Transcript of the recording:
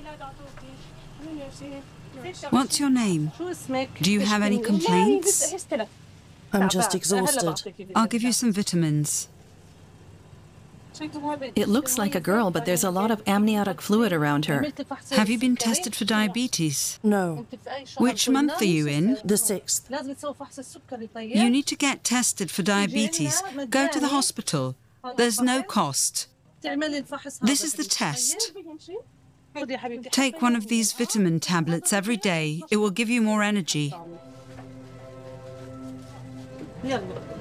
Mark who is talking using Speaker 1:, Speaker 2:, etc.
Speaker 1: What's your name? Do you have any complaints?
Speaker 2: I'm just exhausted.
Speaker 1: I'll give you some vitamins.
Speaker 3: It looks like a girl, but there's a lot of amniotic fluid around her.
Speaker 1: Have you been tested for diabetes?
Speaker 2: No.
Speaker 1: Which month are you in?
Speaker 2: The 6th.
Speaker 1: You need to get tested for diabetes. Go to the hospital. There's no cost. This is the test. Take one of these vitamin tablets every day. It will give you more energy.